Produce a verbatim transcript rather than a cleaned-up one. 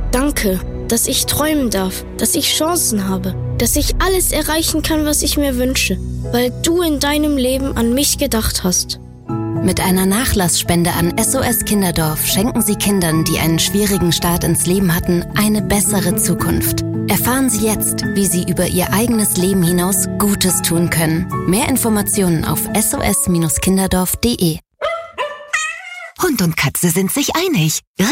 Danke, dass ich träumen darf, dass ich Chancen habe, dass ich alles erreichen kann, was ich mir wünsche, weil du in deinem Leben an mich gedacht hast. Mit einer Nachlassspende an S O S Kinderdorf schenken Sie Kindern, die einen schwierigen Start ins Leben hatten, eine bessere Zukunft. Erfahren Sie jetzt, wie Sie über Ihr eigenes Leben hinaus Gutes tun können. Mehr Informationen auf S O S Kinderdorf punkt de. Hund und Katze sind sich einig.